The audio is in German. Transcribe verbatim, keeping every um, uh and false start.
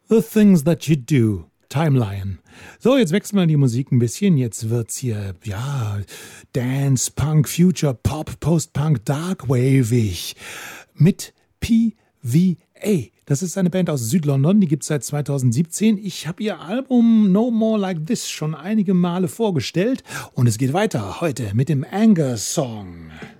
The Things That You Do, Timeline. So, jetzt wechseln wir die Musik ein bisschen. Jetzt wird's hier, ja, Dance, Punk, Future, Pop, Post-Punk, Darkwavig mit P V A. Das ist eine Band aus Südlondon, die gibt's seit zweitausendsiebzehn. Ich habe ihr Album No More Like This schon einige Male vorgestellt und es geht weiter heute mit dem Anger Song.